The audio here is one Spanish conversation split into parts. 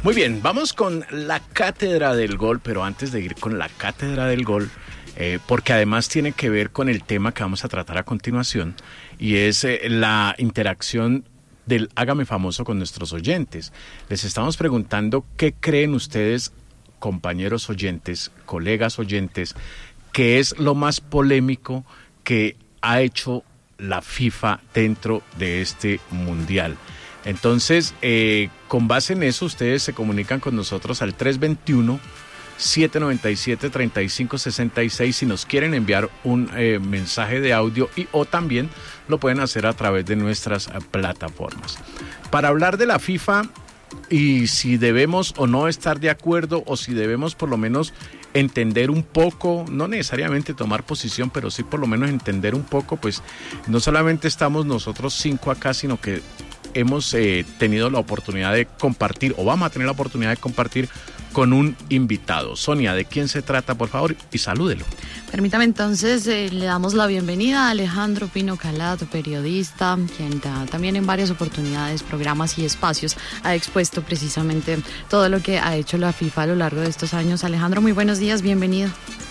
Muy bien, vamos con la cátedra del gol, pero antes de ir con la cátedra del gol, porque además tiene que ver con el tema que vamos a tratar a continuación, y es la interacción del Hágame Famoso con nuestros oyentes. Les estamos preguntando qué creen ustedes, compañeros oyentes, colegas oyentes, que es lo más polémico que ha hecho la FIFA dentro de este mundial. Entonces, con base en eso, ustedes se comunican con nosotros al 321-797-3566 si nos quieren enviar un mensaje de audio o también lo pueden hacer a través de nuestras plataformas. Para hablar de la FIFA y si debemos o no estar de acuerdo o si debemos por lo menos entender un poco, no necesariamente tomar posición, pero sí por lo menos entender un poco, pues no solamente estamos nosotros 5 acá, sino que hemos tenido la oportunidad de compartir, o vamos a tener la oportunidad de compartir con un invitado. Sonia, ¿de quién se trata, por favor? Y salúdelo. Permítame entonces, le damos la bienvenida a Alejandro Pino Calato, periodista, quien también en varias oportunidades, programas y espacios ha expuesto precisamente todo lo que ha hecho la FIFA a lo largo de estos años. Alejandro, muy buenos días, bienvenido.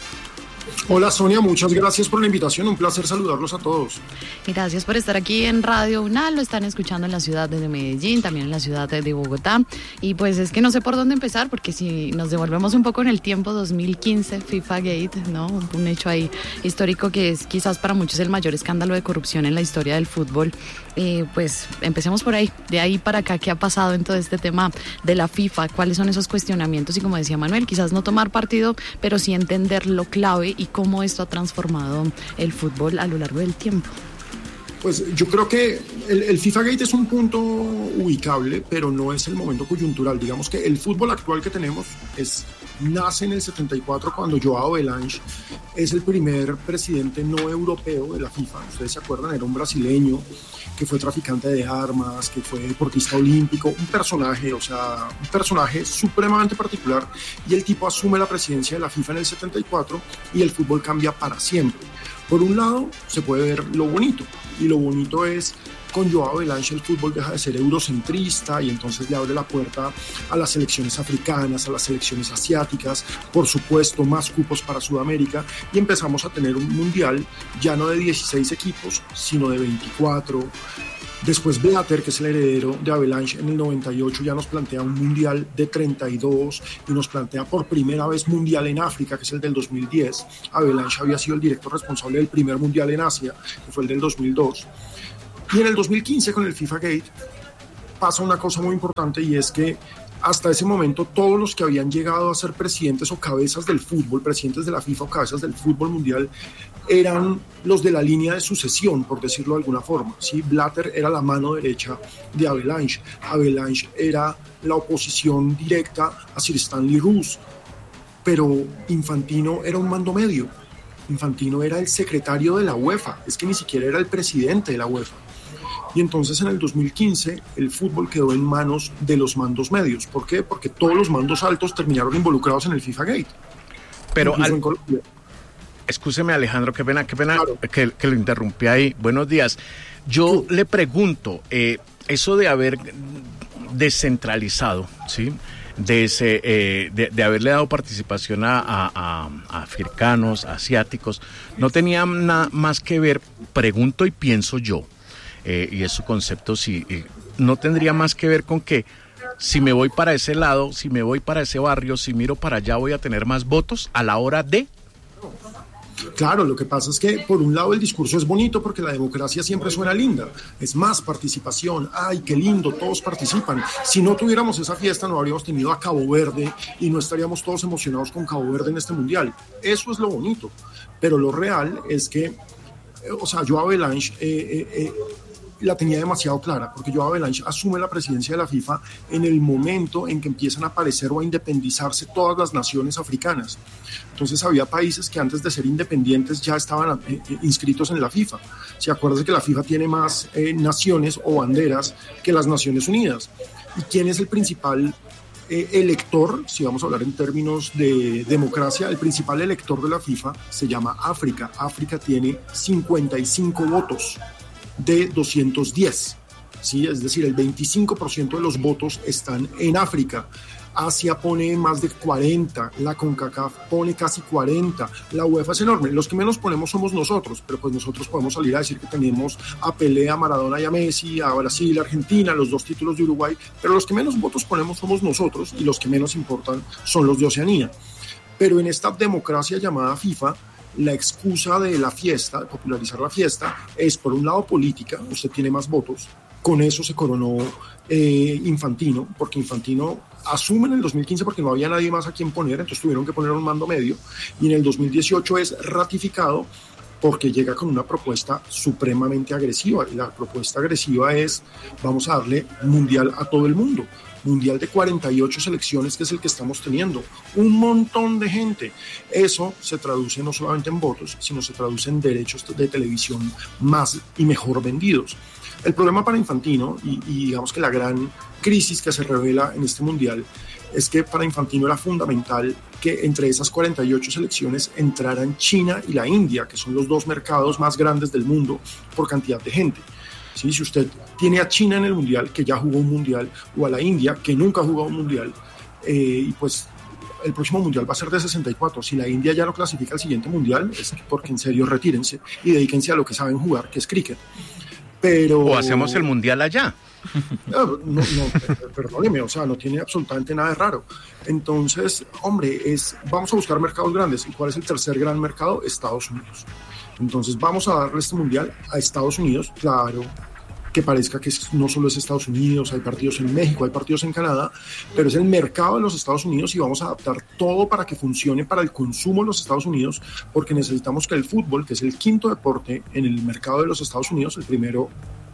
Hola Sonia, muchas gracias por la invitación, un placer saludarlos a todos. Gracias por estar aquí en Radio UNAL, lo están escuchando en la ciudad de Medellín, también en la ciudad de Bogotá, y pues es que no sé por dónde empezar, porque si nos devolvemos un poco en el tiempo, 2015, FIFA Gate, ¿no? Un hecho ahí histórico que es quizás para muchos el mayor escándalo de corrupción en la historia del fútbol. Pues empecemos por ahí, de ahí para acá, ¿qué ha pasado en todo este tema de la FIFA? ¿Cuáles son esos cuestionamientos? Y como decía Manuel, quizás no tomar partido, pero sí entender lo clave y cómo esto ha transformado el fútbol a lo largo del tiempo. Pues yo creo que el FIFA Gate es un punto ubicable, pero no es el momento coyuntural. Digamos que el fútbol actual que tenemos nace en el 74 cuando João Havelange es el primer presidente no europeo de la FIFA. Ustedes se acuerdan, era un brasileño que fue traficante de armas, que fue deportista olímpico, un personaje supremamente particular, y el tipo asume la presidencia de la FIFA en el 74 y el fútbol cambia para siempre. Por un lado, se puede ver lo bonito, y lo bonito es con João Havelange el fútbol deja de ser eurocentrista y entonces le abre la puerta a las selecciones africanas, a las selecciones asiáticas, por supuesto más cupos para Sudamérica, y empezamos a tener un mundial ya no de 16 equipos, sino de 24. Después Blatter, que es el heredero de Havelange, en el 98 ya nos plantea un mundial de 32 y nos plantea por primera vez mundial en África, que es el del 2010. Havelange había sido el director responsable del primer mundial en Asia, que fue el del 2002. Y en el 2015, con el FIFA Gate, pasa una cosa muy importante, y es que hasta ese momento todos los que habían llegado a ser presidentes o cabezas del fútbol, presidentes de la FIFA o cabezas del fútbol mundial, eran los de la línea de sucesión, por decirlo de alguna forma. ¿Sí? Blatter era la mano derecha de Havelange. Havelange era la oposición directa a Sir Stanley Roos, pero Infantino era un mando medio. Infantino era el secretario de la UEFA, es que ni siquiera era el presidente de la UEFA. Y entonces en el 2015 el fútbol quedó en manos de los mandos medios. ¿Por qué? Porque todos los mandos altos terminaron involucrados en el FIFA Gate. Pero excúseme, Alejandro, qué pena claro, que lo interrumpí ahí. Buenos días. Yo le pregunto, eso de haber descentralizado, ¿sí?, de haberle dado participación a africanos, asiáticos, no tenía nada más que ver, pregunto y pienso yo, y es su concepto, sí, no tendría más que ver con que si me voy para ese lado, si me voy para ese barrio, si miro para allá, voy a tener más votos a la hora de... Claro, lo que pasa es que por un lado el discurso es bonito porque la democracia siempre suena linda, es más participación, ay qué lindo, todos participan. Si no tuviéramos esa fiesta no habríamos tenido a Cabo Verde y no estaríamos todos emocionados con Cabo Verde en este mundial. Eso es lo bonito, pero lo real es que, João Havelange la tenía demasiado clara, porque João Havelange asume la presidencia de la FIFA en el momento en que empiezan a aparecer o a independizarse todas las naciones africanas. Entonces había países que antes de ser independientes ya estaban inscritos en la FIFA. ¿Se acuerdan que la FIFA tiene más naciones o banderas que las Naciones Unidas? ¿Y quién es el principal elector? Si vamos a hablar en términos de democracia, el principal elector de la FIFA se llama África. África tiene 55 votos de 210, ¿sí? Es decir, el 25% de los votos están en África. Asia pone más de 40, la CONCACAF pone casi 40, la UEFA es enorme. Los que menos ponemos somos nosotros, pero pues nosotros podemos salir a decir que tenemos a Pelé, a Maradona y a Messi, a Brasil, a Argentina, los 2 títulos de Uruguay, pero los que menos votos ponemos somos nosotros y los que menos importan son los de Oceanía. Pero en esta democracia llamada FIFA, la excusa de la fiesta, de popularizar la fiesta, es por un lado política, usted tiene más votos, con eso se coronó Infantino, porque Infantino asume en el 2015 porque no había nadie más a quien poner, entonces tuvieron que poner un mando medio, y en el 2018 es ratificado porque llega con una propuesta supremamente agresiva, y la propuesta agresiva es: vamos a darle mundial a todo el mundo, mundial de 48 selecciones, que es el que estamos teniendo, un montón de gente. Eso se traduce no solamente en votos, sino se traduce en derechos de televisión más y mejor vendidos. El problema para Infantino, y digamos que la gran crisis que se revela en este mundial, es que para Infantino era fundamental que entre esas 48 selecciones entraran China y la India, que son los 2 mercados más grandes del mundo por cantidad de gente. ¿Sí? Si usted tiene a China en el mundial, que ya jugó un mundial, o a la India, que nunca jugó un mundial, y pues el próximo mundial va a ser de 64. Si la India ya no clasifica al siguiente mundial, es porque en serio retírense y dedíquense a lo que saben jugar, que es cricket. Pero... O hacemos el mundial allá. No, perdóneme, o sea, no tiene absolutamente nada de raro. Entonces, hombre, vamos a buscar mercados grandes. ¿Y cuál es el tercer gran mercado? Estados Unidos. Entonces vamos a darle este mundial a Estados Unidos. Claro, que parezca que no solo es Estados Unidos, hay partidos en México, hay partidos en Canadá, pero es el mercado de los Estados Unidos, y vamos a adaptar todo para que funcione para el consumo en los Estados Unidos, porque necesitamos que el fútbol, que es el 5º deporte en el mercado de los Estados Unidos, el primero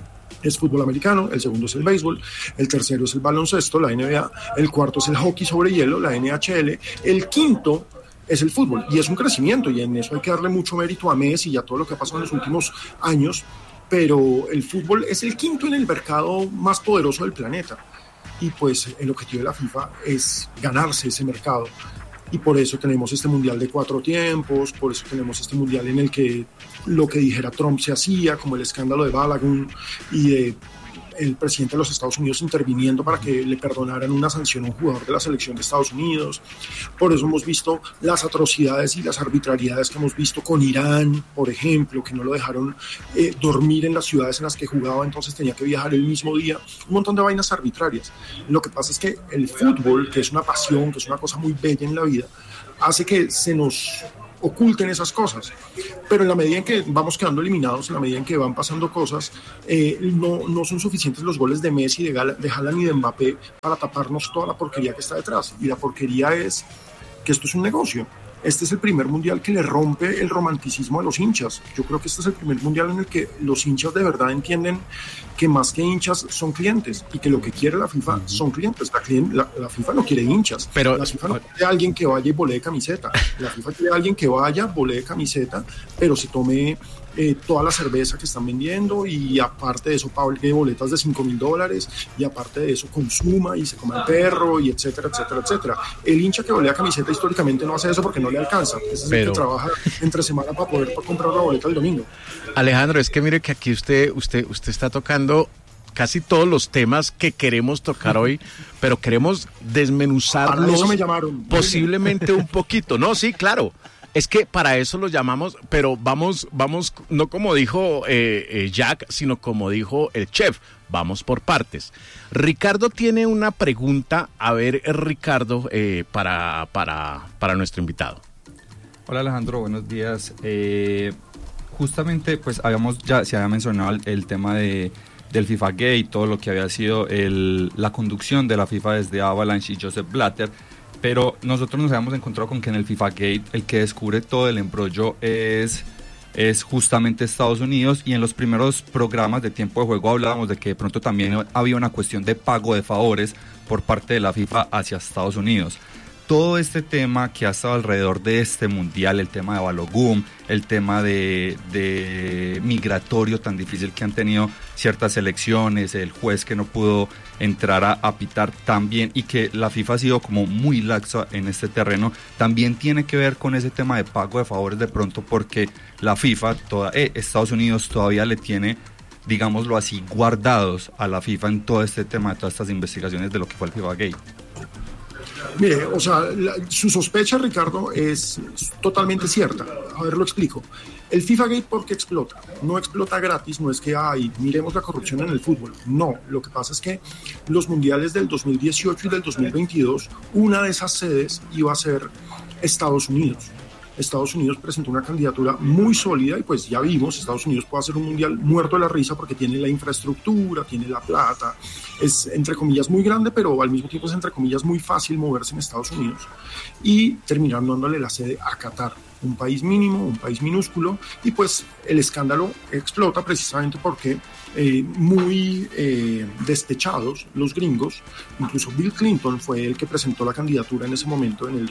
es fútbol americano, el segundo es el béisbol, el tercero es el baloncesto, la NBA, el cuarto es el hockey sobre hielo, la NHL, el quinto es el fútbol, y es un crecimiento, y en eso hay que darle mucho mérito a Messi y a todo lo que ha pasado en los últimos años, pero el fútbol es el quinto en el mercado más poderoso del planeta, y pues el objetivo de la FIFA es ganarse ese mercado, y por eso tenemos este mundial de 4 tiempos, por eso tenemos este mundial en el que lo que dijera Trump se hacía, como el escándalo de Balagun y de el presidente de los Estados Unidos interviniendo para que le perdonaran una sanción a un jugador de la selección de Estados Unidos. Por eso hemos visto las atrocidades y las arbitrariedades que hemos visto con Irán, por ejemplo, que no lo dejaron dormir en las ciudades en las que jugaba, entonces tenía que viajar el mismo día. Un montón de vainas arbitrarias. Lo que pasa es que el fútbol, que es una pasión, que es una cosa muy bella en la vida, hace que se nos oculten esas cosas, pero en la medida en que vamos quedando eliminados, en la medida en que van pasando cosas, no son suficientes los goles de Messi, de Haaland y de Mbappé para taparnos toda la porquería que está detrás, y la porquería es que esto es un negocio. Este es el primer mundial que le rompe el romanticismo a los hinchas. Yo creo que este es el primer mundial en el que los hinchas de verdad entienden que más que hinchas son clientes, y que lo que quiere la FIFA son clientes. La FIFA no quiere hinchas, pero la FIFA no quiere a alguien que vaya y bolee camiseta. La FIFA quiere a alguien que vaya, bolee camiseta, pero se tome toda la cerveza que están vendiendo, y aparte de eso pague boletas de $5,000, y aparte de eso consuma y se coma el perro, y etcétera, etcétera, etcétera. El hincha que bolea camiseta históricamente no hace eso porque no le alcanza. Ese es el que trabaja entre semana para poder comprar la boleta el domingo. Alejandro, es que mire que aquí usted está tocando casi todos los temas que queremos tocar hoy, pero queremos desmenuzarlos. Para eso me llamaron. Posiblemente un poquito. No, sí, claro. Es que para eso los llamamos, pero vamos, no como dijo Jack, sino como dijo el chef, vamos por partes. Ricardo tiene una pregunta, a ver, Ricardo, para nuestro invitado. Hola Alejandro, buenos días. Justamente, pues se había mencionado el tema del FIFA Gate, todo lo que había sido la conducción de la FIFA desde Avalanche y Joseph Blatter. Pero nosotros nos habíamos encontrado con que en el FIFA Gate el que descubre todo el embrollo es justamente Estados Unidos, y en los primeros programas de tiempo de juego hablábamos de que de pronto también había una cuestión de pago de favores por parte de la FIFA hacia Estados Unidos. Todo este tema que ha estado alrededor de este mundial, el tema de Balogun, el tema de migratorio tan difícil que han tenido ciertas selecciones, el juez que no pudo entrar a pitar también, y que la FIFA ha sido como muy laxa en este terreno, también tiene que ver con ese tema de pago de favores de pronto, porque la FIFA, Estados Unidos todavía le tiene, digámoslo así, guardados a la FIFA en todo este tema de todas estas investigaciones de lo que fue el FIFA Gate. Mire, o sea, su sospecha, Ricardo, es totalmente cierta. A ver, lo explico. El FIFA Gate, ¿por qué explota? No explota gratis, no es que, miremos la corrupción en el fútbol. No, lo que pasa es que los mundiales del 2018 y del 2022, una de esas sedes iba a ser Estados Unidos. Estados Unidos presentó una candidatura muy sólida y pues ya vimos, Estados Unidos puede hacer un mundial muerto de la risa porque tiene la infraestructura, tiene la plata, es entre comillas muy grande, pero al mismo tiempo es entre comillas muy fácil moverse en Estados Unidos, y terminaron dándole la sede a Qatar, un país mínimo, un país minúsculo, y pues el escándalo explota precisamente porque muy despechados los gringos, incluso Bill Clinton fue el que presentó la candidatura en ese momento, en el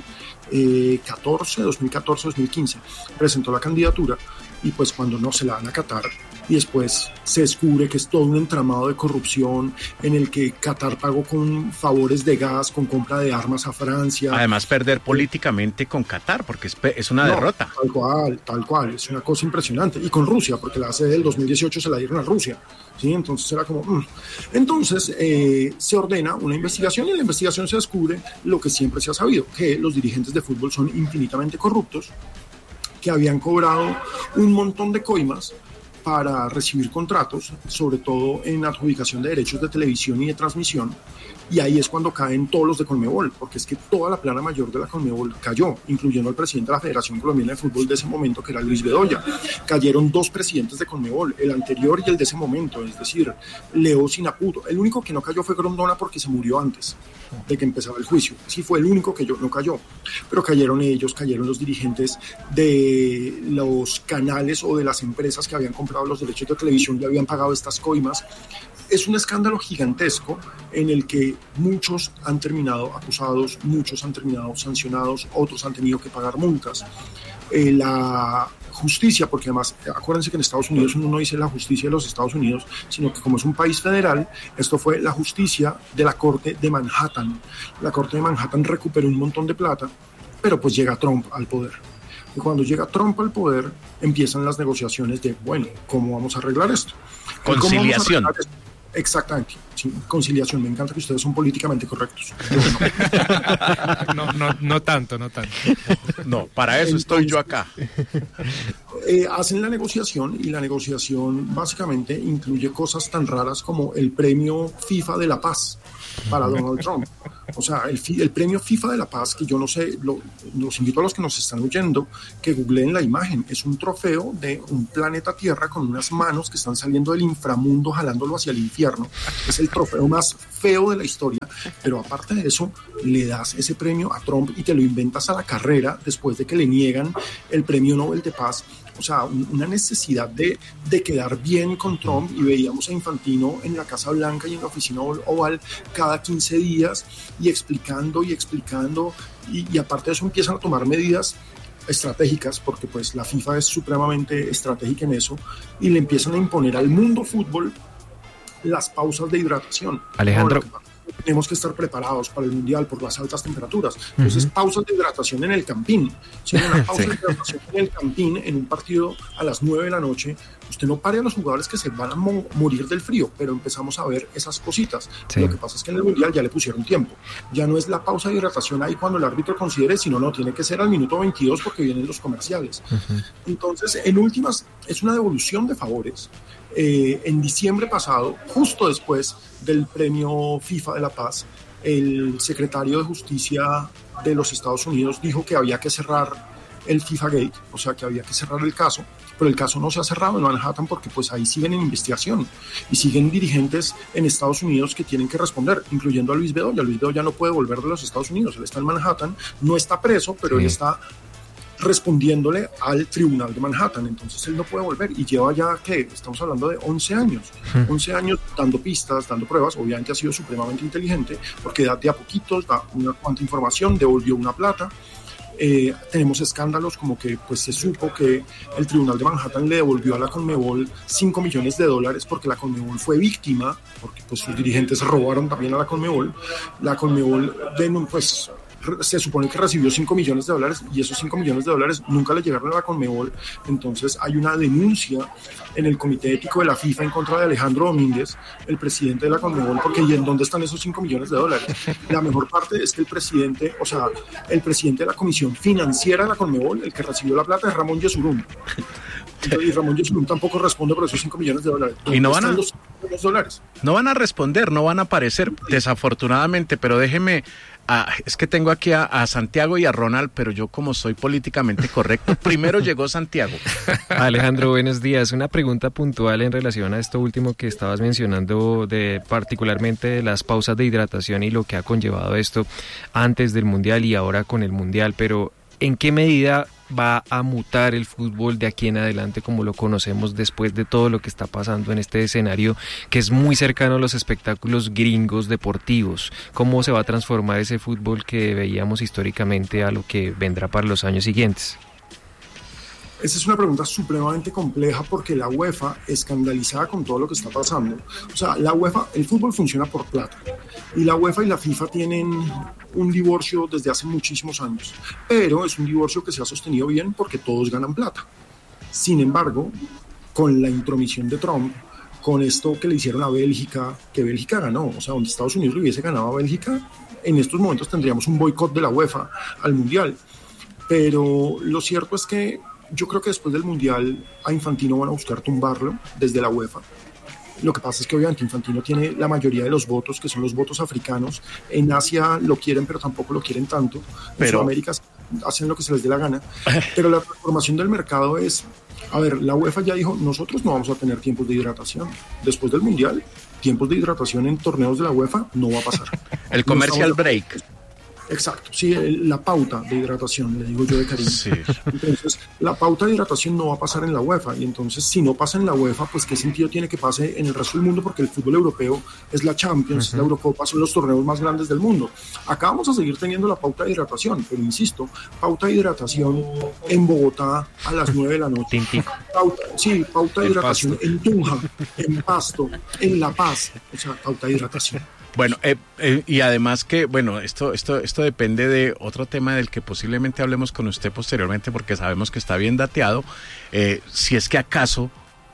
2014-2015, presentó la candidatura, y pues cuando no se la dan a Qatar, y después se descubre que es todo un entramado de corrupción en el que Qatar pagó con favores de gas, con compra de armas a Francia. Además, perder políticamente con Qatar, porque es una derrota. Tal cual, es una cosa impresionante. Y con Rusia, porque la sede del 2018 se la dieron a Rusia. ¿Sí? Entonces era como... Entonces se ordena una investigación, y en la investigación se descubre lo que siempre se ha sabido, que los dirigentes de fútbol son infinitamente corruptos, que habían cobrado un montón de coimas para recibir contratos, sobre todo en adjudicación de derechos de televisión y de transmisión, y ahí es cuando caen todos los de Conmebol, porque es que toda la plana mayor de la Conmebol cayó, incluyendo al presidente de la Federación Colombiana de Fútbol de ese momento, que era Luis Bedoya. Cayeron 2 presidentes de Conmebol, el anterior y el de ese momento, es decir, Leo Sinaputo. El único que no cayó fue Grondona, porque se murió antes de que empezara el juicio. Sí, fue el único que no cayó, pero cayeron ellos, cayeron los dirigentes de los canales o de las empresas que habían comprado los derechos de televisión y habían pagado estas coimas. Es un escándalo gigantesco en el que muchos han terminado acusados, muchos han terminado sancionados, otros han tenido que pagar multas. La justicia, porque además acuérdense que en Estados Unidos uno no dice la justicia de los Estados Unidos, sino que como es un país federal, esto fue la justicia de la Corte de Manhattan. La Corte de Manhattan recuperó un montón de plata, pero pues llega Trump al poder. Y cuando llega Trump al poder, empiezan las negociaciones de, bueno, ¿cómo vamos a arreglar esto? Conciliación. Exactamente, sí, conciliación. Me encanta que ustedes son políticamente correctos. No tanto. No, para eso estoy yo acá. Hacen la negociación, y la negociación básicamente incluye cosas tan raras como el premio FIFA de la Paz para Donald Trump. O sea, el premio FIFA de la Paz, que yo no sé, los invito a los que nos están oyendo que googleen la imagen. Es un trofeo de un planeta Tierra con unas manos que están saliendo del inframundo jalándolo hacia el infierno. Es el trofeo más feo de la historia, pero aparte de eso, le das ese premio a Trump y te lo inventas a la carrera después de que le niegan el premio Nobel de Paz. O sea, una necesidad de quedar bien con Trump, y veíamos a Infantino en la Casa Blanca y en la oficina Oval cada 15 días y explicando, y aparte de eso empiezan a tomar medidas estratégicas, porque pues la FIFA es supremamente estratégica en eso, y le empiezan a imponer al mundo fútbol las pausas de hidratación. Alejandro, tenemos que estar preparados para el Mundial por las altas temperaturas. Entonces, pausas de hidratación en el Campín. Si hay una pausa de hidratación en el Campín, en un partido a las 9 de la noche, usted no pare a los jugadores que se van a morir del frío, pero empezamos a ver esas cositas. Sí. Lo que pasa es que en el Mundial ya le pusieron tiempo. Ya no es la pausa de hidratación ahí cuando el árbitro considere, sino no, tiene que ser al minuto 22 porque vienen los comerciales. Entonces, en últimas, es una devolución de favores. En diciembre pasado, justo después del premio FIFA de la Paz, el secretario de Justicia de los Estados Unidos dijo que había que cerrar el FIFA Gate, o sea que había que cerrar el caso, pero el caso no se ha cerrado en Manhattan porque pues ahí siguen en investigación y siguen dirigentes en Estados Unidos que tienen que responder, incluyendo a Luis Bedoya. Luis Bedoya no puede volver de los Estados Unidos, él está en Manhattan, no está preso, pero él está respondiéndole al tribunal de Manhattan, entonces él no puede volver, y lleva ya, ¿qué? Estamos hablando de 11 años, 11 años dando pistas, dando pruebas. Obviamente ha sido supremamente inteligente, porque da de a poquitos, da una cuanta información, devolvió una plata. Tenemos escándalos como que pues se supo que el tribunal de Manhattan le devolvió a la Conmebol $5 millones porque la Conmebol fue víctima, porque pues sus dirigentes robaron también a la Conmebol. La Conmebol pues se supone que recibió $5 millones y esos $5 millones nunca le llegaron a la Conmebol. Entonces hay una denuncia en el Comité Ético de la FIFA en contra de Alejandro Domínguez, el presidente de la Conmebol, porque ¿y en dónde están esos $5 millones? La mejor parte es que el presidente de la Comisión Financiera de la Conmebol, el que recibió la plata, es Ramón Yesurún. Y Ramón Yesurún tampoco responde por esos $5 millones. Y no van a los $5 no van a responder, no van a aparecer, desafortunadamente, pero déjeme, es que tengo aquí a Santiago y a Ronald, pero yo como soy políticamente correcto, primero llegó Santiago. Alejandro, buenos días. Una pregunta puntual en relación a esto último que estabas mencionando, de particularmente de las pausas de hidratación y lo que ha conllevado esto antes del Mundial y ahora con el Mundial, pero ¿en qué medida va a mutar el fútbol de aquí en adelante como lo conocemos después de todo lo que está pasando en este escenario que es muy cercano a los espectáculos gringos deportivos? ¿Cómo se va a transformar ese fútbol que veíamos históricamente a lo que vendrá para los años siguientes? Esa es una pregunta supremamente compleja porque la UEFA, escandalizada con todo lo que está pasando, o sea, la UEFA, el fútbol funciona por plata y la UEFA y la FIFA tienen un divorcio desde hace muchísimos años, pero es un divorcio que se ha sostenido bien porque todos ganan plata. Sin embargo, con la intromisión de Trump, con esto que le hicieron a Bélgica, que Bélgica ganó, o sea, donde Estados Unidos le hubiese ganado a Bélgica, en estos momentos tendríamos un boicot de la UEFA al Mundial. Pero lo cierto es que yo creo que después del Mundial a Infantino van a buscar tumbarlo desde la UEFA. Lo que pasa es que obviamente Infantino tiene la mayoría de los votos, que son los votos africanos. En Asia lo quieren, pero tampoco lo quieren tanto. En Sudamérica hacen lo que se les dé la gana. Pero la transformación del mercado es, a ver, la UEFA ya dijo, nosotros no vamos a tener tiempos de hidratación. Después del Mundial, tiempos de hidratación en torneos de la UEFA no va a pasar. El commercial break. Exacto, sí, la pauta de hidratación, le digo yo de cariño. Sí. Entonces, la pauta de hidratación no va a pasar en la UEFA, y entonces, si no pasa en la UEFA, pues qué sentido tiene que pase en el resto del mundo, porque el fútbol europeo es la Champions, la Eurocopa, son los torneos más grandes del mundo. Acá vamos a seguir teniendo la pauta de hidratación, pero insisto, pauta de hidratación en Bogotá a las 9 de la noche. Pauta de hidratación en Tunja, en Pasto, en La Paz, o sea, pauta de hidratación. Bueno, y además que, bueno, esto depende de otro tema del que posiblemente hablemos con usted posteriormente, porque sabemos que está bien dateado, si es que acaso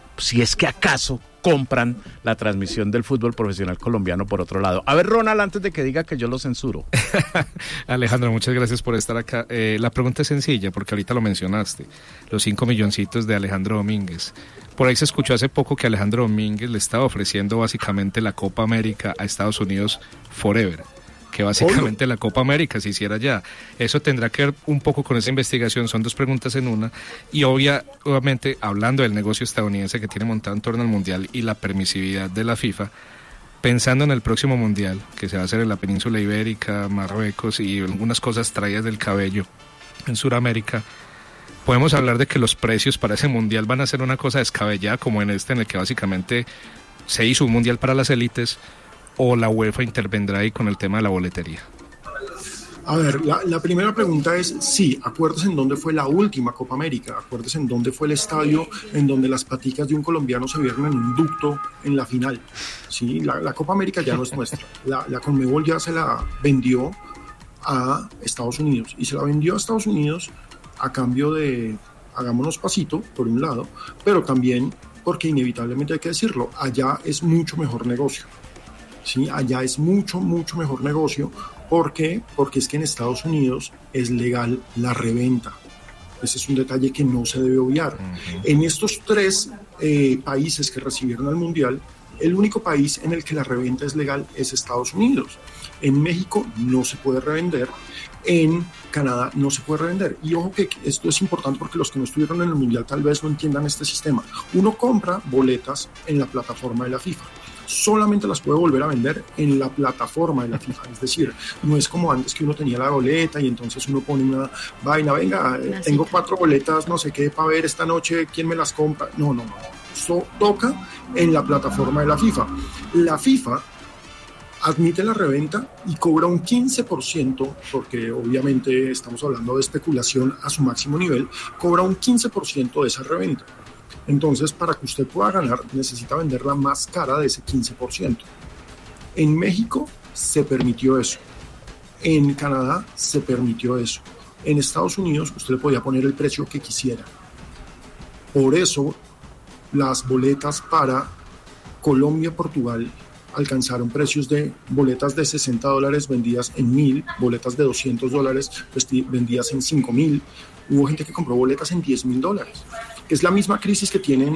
compran la transmisión del fútbol profesional colombiano por otro lado. A ver, Ronald, antes de que diga que yo lo censuro. Alejandro, muchas gracias por estar acá. La pregunta es sencilla, porque ahorita lo mencionaste, los 5 milloncitos de Alejandro Domínguez. Por ahí se escuchó hace poco que Alejandro Domínguez le estaba ofreciendo básicamente la Copa América a Estados Unidos forever, que básicamente la Copa América se hiciera ya. Eso tendrá que ver un poco con esa investigación, son dos preguntas en una, y obviamente hablando del negocio estadounidense que tiene montado en torno al Mundial y la permisividad de la FIFA, pensando en el próximo Mundial, que se va a hacer en la península ibérica, Marruecos y algunas cosas traídas del cabello en Sudamérica, podemos hablar de que los precios para ese Mundial van a ser una cosa descabellada como en este, en el que básicamente se hizo un Mundial para las élites, o la UEFA intervendrá ahí con el tema de la boletería. A ver, la primera pregunta es, sí, acuérdese en dónde fue la última Copa América, acuérdese en dónde fue el estadio en donde las paticas de un colombiano se vieron en un ducto en la final. Sí, la Copa América ya no es nuestra, la Conmebol ya se la vendió a Estados Unidos, y se la vendió a Estados Unidos a cambio de, hagámonos pasito, por un lado, pero también porque inevitablemente hay que decirlo, allá es mucho mejor negocio. Sí, allá es mucho mejor negocio. ¿Por qué? Porque es que en Estados Unidos es legal la reventa. Ese es un detalle que no se debe obviar. En estos 3 países que recibieron al Mundial, el único país en el que la reventa es legal es Estados Unidos. En México no se puede revender, en Canadá no se puede revender. Y ojo que esto es importante porque los que no estuvieron en el Mundial tal vez no entiendan este sistema. Uno compra boletas en la plataforma de la FIFA. Solamente las puede volver a vender en la plataforma de la FIFA, es decir, no es como antes que uno tenía la boleta y entonces uno pone una vaina, venga, tengo 4 boletas, no sé qué, para ver esta noche, ¿quién me las compra? No, eso toca en la plataforma de la FIFA. La FIFA admite la reventa y cobra un 15%, porque obviamente estamos hablando de especulación a su máximo nivel, cobra un 15% de esa reventa. Entonces, para que usted pueda ganar, necesita venderla más cara de ese 15%. En México se permitió eso. En Canadá se permitió eso. En Estados Unidos usted le podía poner el precio que quisiera. Por eso las boletas para Colombia-Portugal alcanzaron precios de boletas de $60 vendidas en 1,000, boletas de $200 vendidas en 5,000. Hubo gente que compró boletas en $10,000, que es la misma crisis que tienen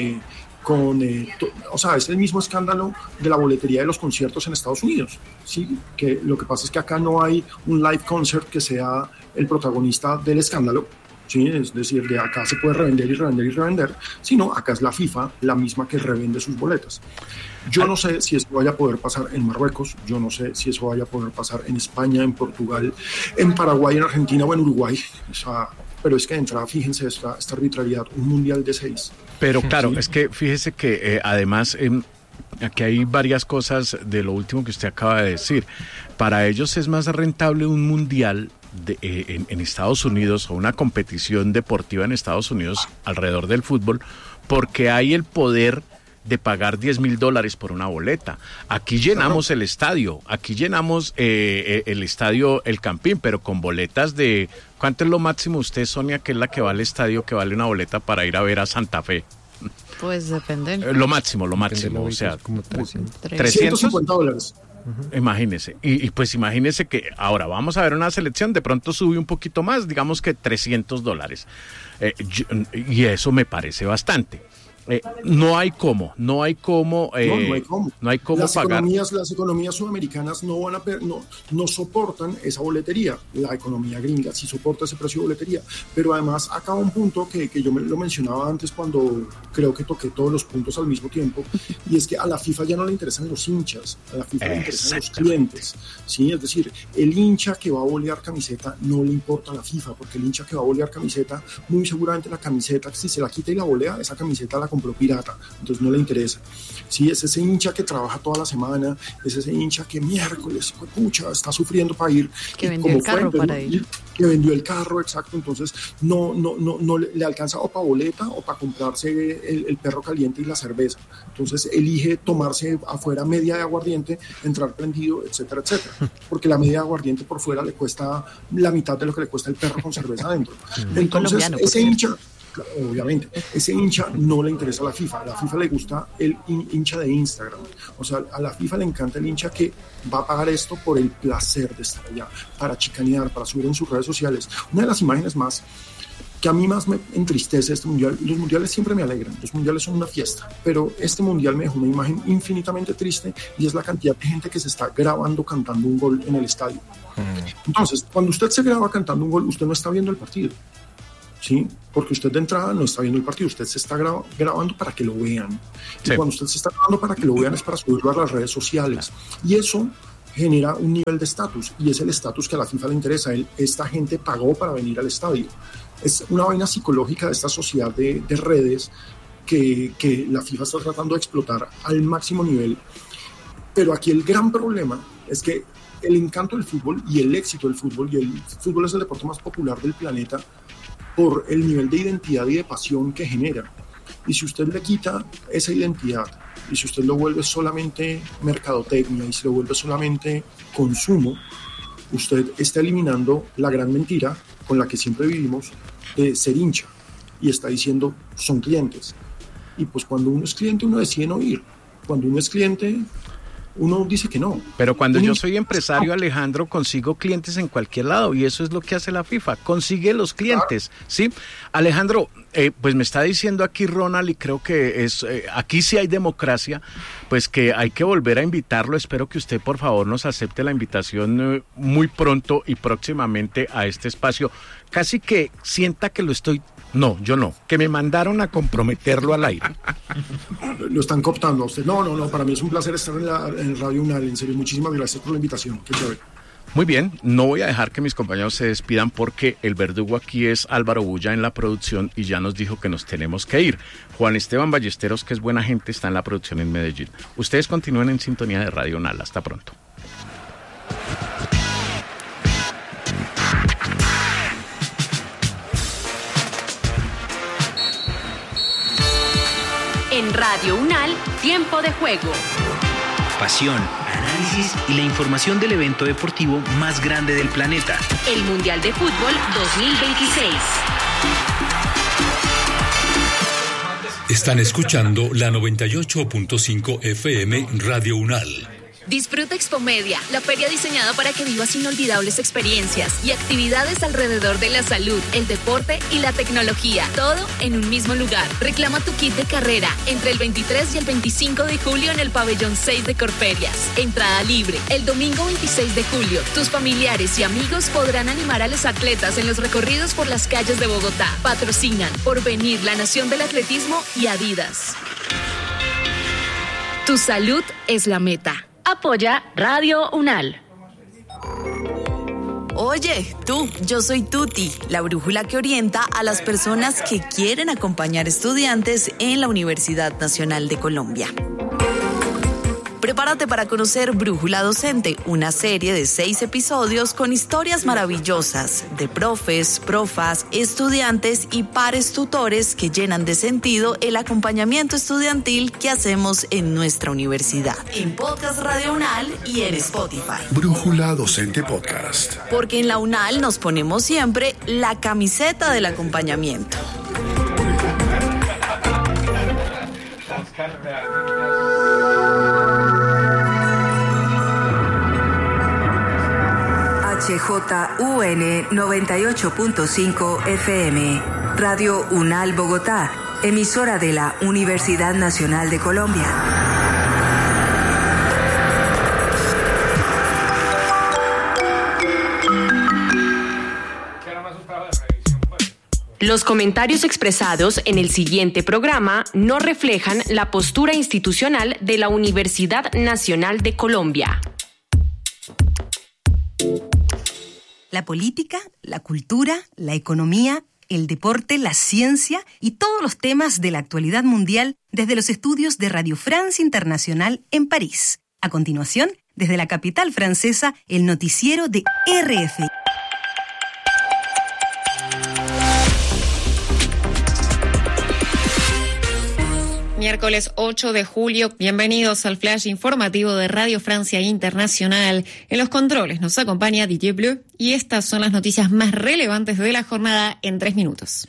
es el mismo escándalo de la boletería de los conciertos en Estados Unidos, ¿sí? Que lo que pasa es que acá no hay un live concert que sea el protagonista del escándalo, ¿sí? Es decir, de acá se puede revender, sino acá es la FIFA la misma que revende sus boletas. Yo no sé si eso vaya a poder pasar en Marruecos, yo no sé si eso vaya a poder pasar en España, en Portugal, en Paraguay, en Argentina o en Uruguay, pero es que de entrada, fíjense esta arbitrariedad, un mundial de 6. Pero claro, ¿sí? Es que fíjese que además aquí hay varias cosas de lo último que usted acaba de decir. Para ellos es más rentable un mundial en Estados Unidos o una competición deportiva en Estados Unidos alrededor del fútbol, porque hay el poder de pagar $10,000 por una boleta. Aquí llenamos el estadio, el estadio El Campín, pero con boletas de... ¿Cuánto es lo máximo usted, Sonia, que es la que va al estadio, que vale una boleta para ir a ver a Santa Fe? Pues depende. Lo máximo, o sea, como 300. $350. Imagínese, y pues imagínese que ahora vamos a ver una selección, de pronto sube un poquito más, digamos que $300. Y eso me parece bastante. No hay cómo pagar. Las economías sudamericanas no soportan esa boletería. La economía gringa sí soporta ese precio de boletería, pero además acaba un punto que yo lo mencionaba antes cuando creo que toqué todos los puntos al mismo tiempo, y es que a la FIFA ya no le interesan los hinchas, a la FIFA le interesan los clientes, ¿sí? Es decir, el hincha que va a bolear camiseta no le importa a la FIFA, porque el hincha que va a bolear camiseta, muy seguramente la camiseta, si se la quita y la volea, esa camiseta la compró pirata, entonces no le interesa. Sí, es ese hincha que trabaja toda la semana, es ese hincha que miércoles, pucha, está sufriendo para ir. Que vendió el carro para ir. Que vendió el carro, exacto, entonces no le alcanza o para boleta o para comprarse el perro caliente y la cerveza. Entonces elige tomarse afuera media de aguardiente, entrar prendido, etcétera, etcétera. Porque la media de aguardiente por fuera le cuesta la mitad de lo que le cuesta el perro con cerveza adentro. Entonces ese hincha... Obviamente, ese hincha no le interesa a la FIFA. A la FIFA le gusta el hincha de Instagram. O sea, a la FIFA le encanta el hincha que va a pagar esto por el placer de estar allá, para chicanear, para subir en sus redes sociales. Una de las imágenes más que a mí más me entristece este mundial, los mundiales siempre me alegran, los mundiales son una fiesta, pero este mundial me dejó una imagen infinitamente triste, y es la cantidad de gente que se está grabando cantando un gol en el estadio. Entonces, cuando usted se graba cantando un gol, usted no está viendo el partido. ¿Sí? Porque usted de entrada no está viendo el partido, usted se está grabando para que lo vean. Sí. Y cuando usted se está grabando para que lo vean es para subirlo a las redes sociales. Y eso genera un nivel de estatus, y es el estatus que a la FIFA le interesa. Esta gente pagó para venir al estadio. Es una vaina psicológica de esta sociedad de redes que la FIFA está tratando de explotar al máximo nivel. Pero aquí el gran problema es que el encanto del fútbol y el éxito del fútbol, y el fútbol es el deporte más popular del planeta, por el nivel de identidad y de pasión que genera. Y si usted le quita esa identidad, y si usted lo vuelve solamente mercadotecnia, y si lo vuelve solamente consumo, usted está eliminando la gran mentira con la que siempre vivimos de ser hincha, y está diciendo son clientes. Y pues cuando uno es cliente uno decide no ir, cuando uno es cliente uno dice que no. Pero cuando yo soy empresario, Alejandro, consigo clientes en cualquier lado, y eso es lo que hace la FIFA, consigue los clientes, ¿sí? Alejandro, pues me está diciendo aquí Ronald, y creo que aquí sí hay democracia, pues que hay que volver a invitarlo. Espero que usted, por favor, nos acepte la invitación muy pronto y próximamente a este espacio. Casi que sienta que lo estoy... No, yo no, que me mandaron a comprometerlo al aire. Lo están cooptando a usted. No, para mí es un placer estar en Radio UNAL, en serio, muchísimas gracias por la invitación, qué chévere. Muy bien, no voy a dejar que mis compañeros se despidan, porque el verdugo aquí es Álvaro Bulla en la producción, y ya nos dijo que nos tenemos que ir. Juan Esteban Ballesteros, que es buena gente, está en la producción en Medellín. Ustedes continúen en sintonía de Radio UNAL. Hasta pronto. En Radio UNAL, Tiempo de Juego. Pasión, análisis análisis y la información del evento deportivo más grande del planeta. El Mundial de Fútbol 2026. Están escuchando la 98.5 FM Radio Unal. Disfruta Expomedia, la feria diseñada para que vivas inolvidables experiencias y actividades alrededor de la salud, el deporte y la tecnología, todo en un mismo lugar. Reclama tu kit de carrera entre el 23 y el 25 de julio en el pabellón 6 de Corferias. Entrada libre. El domingo 26 de julio, tus familiares y amigos podrán animar a los atletas en los recorridos por las calles de Bogotá. Patrocinan Porvenir, la Nación del Atletismo y Adidas. Tu salud es la meta. Apoya Radio Unal. Oye, tú, yo soy Tuti, la brújula que orienta a las personas que quieren acompañar estudiantes en la Universidad Nacional de Colombia. Prepárate para conocer Brújula Docente, una serie de 6 episodios con historias maravillosas de profes, profas, estudiantes y pares tutores que llenan de sentido el acompañamiento estudiantil que hacemos en nuestra universidad. En Podcast Radio Unal y en Spotify. Brújula Docente Podcast. Porque en la UNAL nos ponemos siempre la camiseta del acompañamiento. HJUN 98.5 FM, Radio Unal Bogotá, emisora de la Universidad Nacional de Colombia. Los comentarios expresados en el siguiente programa no reflejan la postura institucional de la Universidad Nacional de Colombia. La política, la cultura, la economía, el deporte, la ciencia y todos los temas de la actualidad mundial desde los estudios de Radio France Internacional en París. A continuación, desde la capital francesa, el noticiero de RFI. Miércoles 8 de julio, bienvenidos al flash informativo de Radio Francia Internacional. En los controles nos acompaña Didier Bleu y estas son las noticias más relevantes de la jornada en 3 minutos.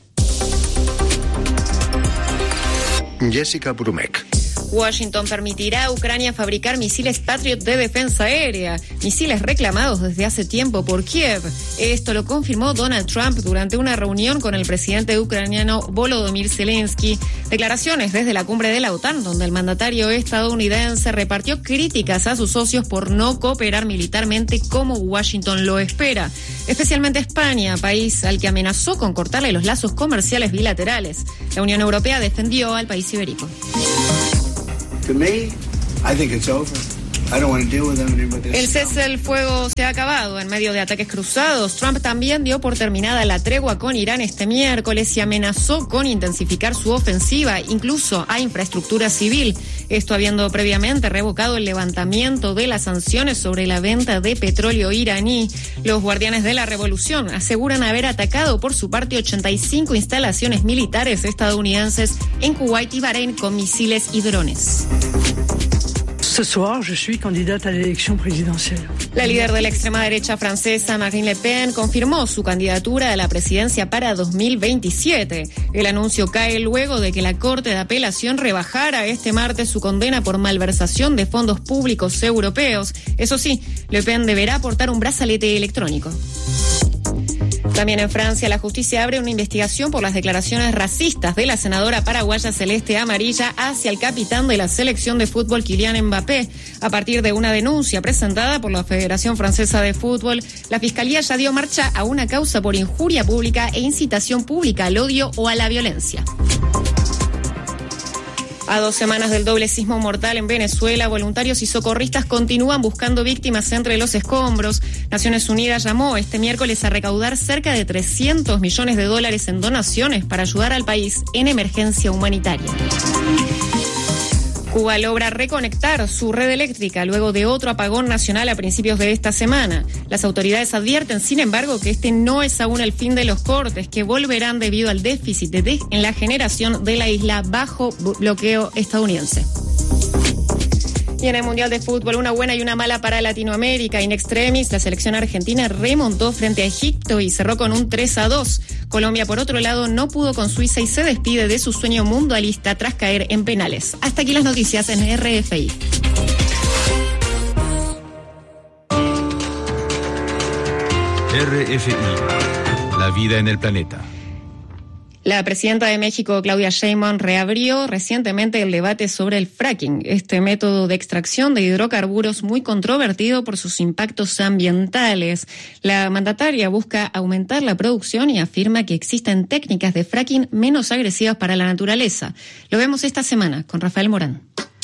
Jessica Brumek. Washington permitirá a Ucrania fabricar misiles Patriot de defensa aérea, misiles reclamados desde hace tiempo por Kiev. Esto lo confirmó Donald Trump durante una reunión con el presidente ucraniano Volodymyr Zelensky. Declaraciones desde la cumbre de la OTAN, donde el mandatario estadounidense repartió críticas a sus socios por no cooperar militarmente como Washington lo espera, especialmente España, país al que amenazó con cortarle los lazos comerciales bilaterales. La Unión Europea defendió al país ibérico. El cese del fuego se ha acabado en medio de ataques cruzados. Trump también dio por terminada la tregua con Irán este miércoles y amenazó con intensificar su ofensiva, incluso a infraestructura civil. Esto habiendo previamente revocado el levantamiento de las sanciones sobre la venta de petróleo iraní. Los guardianes de la revolución aseguran haber atacado por su parte 85 instalaciones militares estadounidenses en Kuwait y Bahrein con misiles y drones. Ce soir, je suis candidate à l'élection présidentielle. La líder de la extrema derecha francesa, Marine Le Pen, confirmó su candidatura a la presidencia para 2027. El anuncio cae luego de que la Corte de Apelación rebajara este martes su condena por malversación de fondos públicos europeos. Eso sí, Le Pen deberá portar un brazalete electrónico. También en Francia, la justicia abre una investigación por las declaraciones racistas de la senadora paraguaya Celeste Amarilla hacia el capitán de la selección de fútbol Kylian Mbappé. A partir de una denuncia presentada por la Federación Francesa de Fútbol, la Fiscalía ya dio marcha a una causa por injuria pública e incitación pública al odio o a la violencia. A 2 semanas del doble sismo mortal en Venezuela, voluntarios y socorristas continúan buscando víctimas entre los escombros. Naciones Unidas llamó este miércoles a recaudar cerca de $300 millones en donaciones para ayudar al país en emergencia humanitaria. Cuba logra reconectar su red eléctrica luego de otro apagón nacional a principios de esta semana. Las autoridades advierten, sin embargo, que este no es aún el fin de los cortes, que volverán debido al déficit en la generación de la isla bajo bloqueo estadounidense. Y en el Mundial de Fútbol, una buena y una mala para Latinoamérica. In extremis, la selección argentina remontó frente a Egipto y cerró con un 3-2. Colombia, por otro lado, no pudo con Suiza y se despide de su sueño mundialista tras caer en penales. Hasta aquí las noticias en RFI. RFI, la vida en el planeta. La presidenta de México, Claudia Sheinbaum, reabrió recientemente el debate sobre el fracking, este método de extracción de hidrocarburos muy controvertido por sus impactos ambientales. La mandataria busca aumentar la producción y afirma que existen técnicas de fracking menos agresivas para la naturaleza. Lo vemos esta semana con Rafael Morán.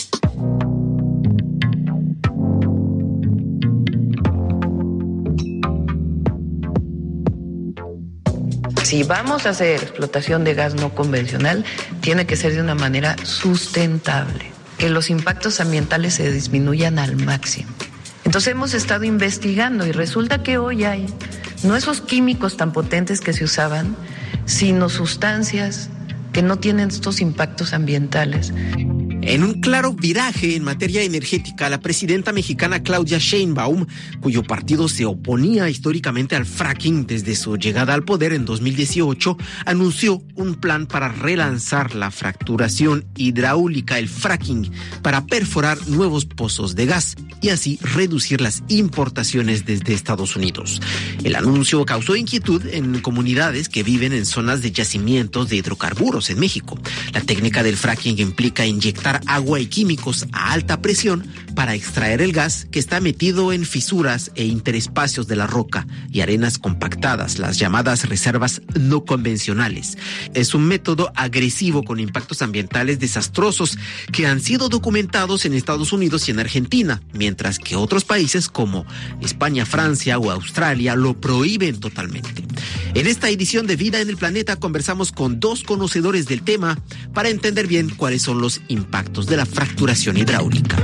Si vamos a hacer explotación de gas no convencional, tiene que ser de una manera sustentable, que los impactos ambientales se disminuyan al máximo. Entonces hemos estado investigando y resulta que hoy hay no esos químicos tan potentes que se usaban, sino sustancias que no tienen estos impactos ambientales. En un claro viraje en materia energética, la presidenta mexicana Claudia Sheinbaum, cuyo partido se oponía históricamente al fracking desde su llegada al poder en 2018, anunció un plan para relanzar la fracturación hidráulica, el fracking, para perforar nuevos pozos de gas y así reducir las importaciones desde Estados Unidos. El anuncio causó inquietud en comunidades que viven en zonas de yacimientos de hidrocarburos en México. La técnica del fracking implica inyectar agua y químicos a alta presión para extraer el gas que está metido en fisuras e interespacios de la roca y arenas compactadas, las llamadas reservas no convencionales. Es un método agresivo con impactos ambientales desastrosos que han sido documentados en Estados Unidos y en Argentina, mientras que otros países como España, Francia o Australia lo prohíben totalmente. En esta edición de Vida en el Planeta conversamos con dos conocedores del tema para entender bien cuáles son los impactos de la fracturación hidráulica.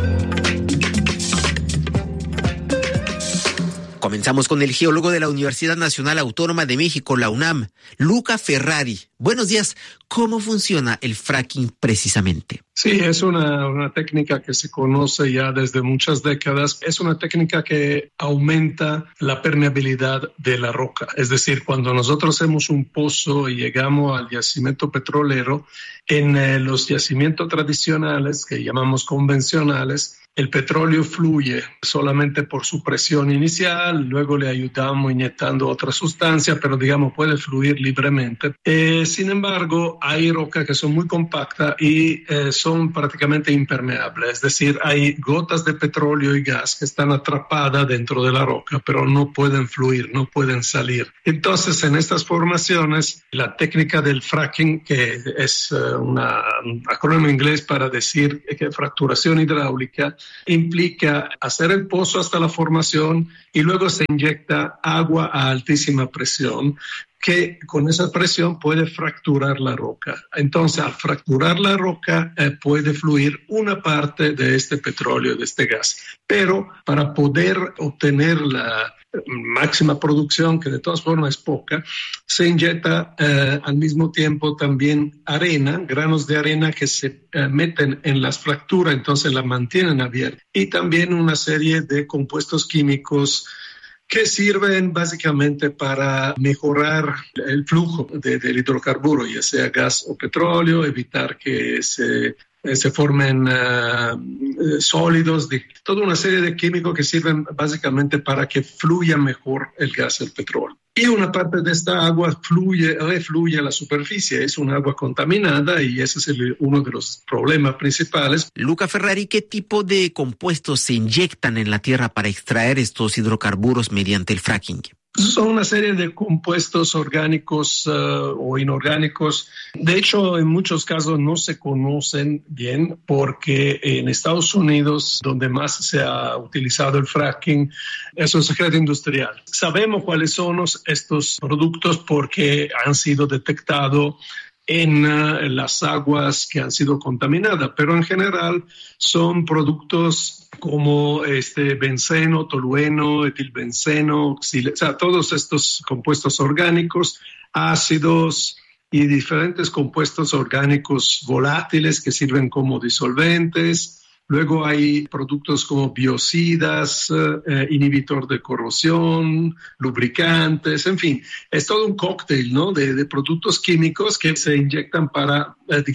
Comenzamos con el geólogo de la Universidad Nacional Autónoma de México, la UNAM, Luca Ferrari. Buenos días. ¿Cómo funciona el fracking precisamente? Sí, es una técnica que se conoce ya desde muchas décadas. Es una técnica que aumenta la permeabilidad de la roca. Es decir, cuando nosotros hacemos un pozo y llegamos al yacimiento petrolero, en los yacimientos tradicionales, que llamamos convencionales, el petróleo fluye solamente por su presión inicial, luego le ayudamos inyectando otra sustancia, pero digamos puede fluir libremente. Sin embargo, hay rocas que son muy compactas y son prácticamente impermeables, es decir, hay gotas de petróleo y gas que están atrapadas dentro de la roca, pero no pueden fluir, no pueden salir. Entonces, en estas formaciones, la técnica del fracking, que es un acrónimo inglés para decir que fracturación hidráulica, implica hacer el pozo hasta la formación y luego se inyecta agua a altísima presión, que con esa presión puede fracturar la roca. Entonces, al fracturar la roca puede fluir una parte de este petróleo, de este gas. Pero para poder obtener la máxima producción, que de todas formas es poca, se inyecta al mismo tiempo también arena, granos de arena que se meten en las fracturas, entonces la mantienen abierta. Y también una serie de compuestos químicos que sirven básicamente para mejorar el flujo del hidrocarburo, ya sea gas o petróleo, evitar que se formen sólidos, toda una serie de químicos que sirven básicamente para que fluya mejor el gas y el petróleo. Y una parte de esta agua refluye a la superficie, es un agua contaminada y ese es uno de los problemas principales. Luca Ferrari, ¿qué tipo de compuestos se inyectan en la tierra para extraer estos hidrocarburos mediante el fracking? Son una serie de compuestos orgánicos o inorgánicos. De hecho, en muchos casos no se conocen bien porque en Estados Unidos, donde más se ha utilizado el fracking, es un secreto industrial. Sabemos cuáles son estos productos porque han sido detectados en las aguas que han sido contaminadas, pero en general son productos como benceno, tolueno, etilbenceno, o sea, todos estos compuestos orgánicos, ácidos y diferentes compuestos orgánicos volátiles que sirven como disolventes, Luego hay productos como biocidas, inhibitor de corrosión, lubricantes, en fin, es todo un cóctel, ¿no? de productos químicos que se inyectan para,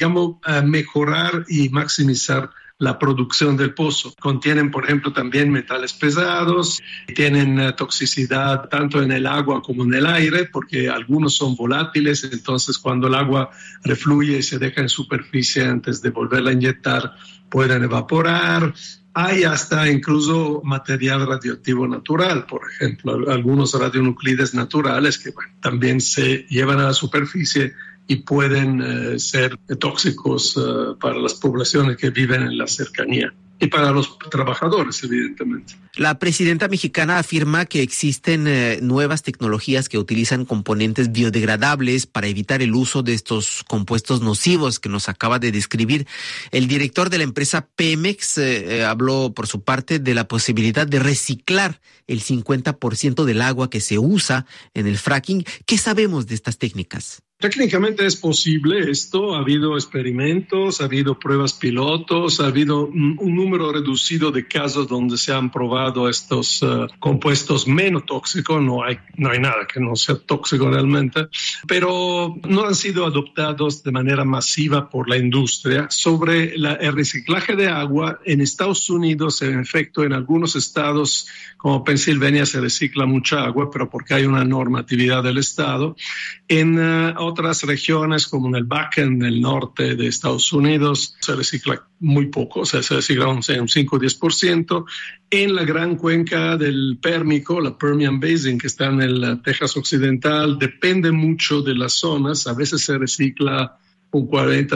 mejorar y maximizar la producción del pozo. Contienen, por ejemplo, también metales pesados, tienen toxicidad tanto en el agua como en el aire, porque algunos son volátiles, entonces cuando el agua refluye y se deja en superficie antes de volverla a inyectar, pueden evaporar. Hay hasta incluso material radioactivo natural, por ejemplo, algunos radionuclides naturales que también se llevan a la superficie y pueden ser tóxicos para las poblaciones que viven en la cercanía y para los trabajadores, evidentemente. La presidenta mexicana afirma que existen nuevas tecnologías que utilizan componentes biodegradables para evitar el uso de estos compuestos nocivos que nos acaba de describir. El director de la empresa Pemex habló por su parte de la posibilidad de reciclar el 50% del agua que se usa en el fracking. ¿Qué sabemos de estas técnicas? Técnicamente es posible esto, ha habido experimentos, ha habido pruebas pilotos, ha habido un número reducido de casos donde se han probado estos compuestos menos tóxicos, no hay nada que no sea tóxico realmente, pero no han sido adoptados de manera masiva por la industria. Sobre el reciclaje de agua, en Estados Unidos, en efecto, en algunos estados como Pensilvania se recicla mucha agua, pero porque hay una normatividad del estado. En otras regiones, como en el backend del norte de Estados Unidos, se recicla muy poco, o sea, se recicla un 5 o 10%. En la gran cuenca del Pérmico, la Permian Basin, que está en el Texas occidental, depende mucho de las zonas. A veces se recicla un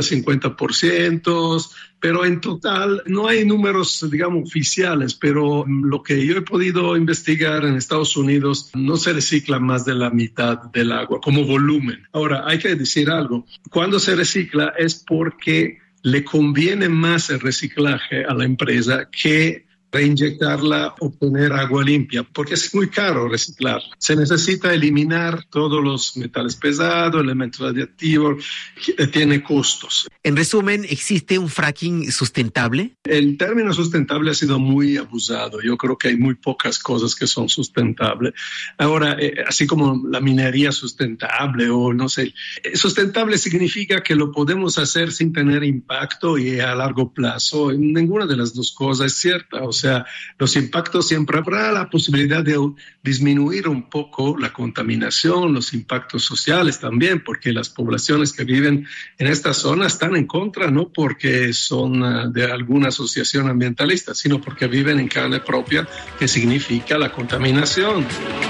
40-50%, pero en total no hay números, oficiales, pero lo que yo he podido investigar en Estados Unidos no se recicla más de la mitad del agua como volumen. Ahora, hay que decir algo, cuando se recicla es porque le conviene más el reciclaje a la empresa que reinyectarla, obtener agua limpia, porque es muy caro reciclar. Se necesita eliminar todos los metales pesados, elementos radiactivos, tiene costos. En resumen, ¿existe un fracking sustentable? El término sustentable ha sido muy abusado. Yo creo que hay muy pocas cosas que son sustentables. Ahora, así como la minería sustentable o no sé, sustentable significa que lo podemos hacer sin tener impacto y a largo plazo. Ninguna de las dos cosas es cierta. O sea, los impactos siempre habrá la posibilidad de disminuir un poco la contaminación, los impactos sociales también, porque las poblaciones que viven en esta zona están en contra, no porque son de alguna asociación ambientalista, sino porque viven en carne propia, que significa la contaminación.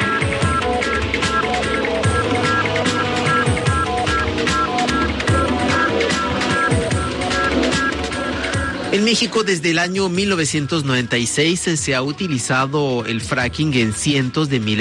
En México, desde el año 1996 se ha utilizado el fracking en cientos de miles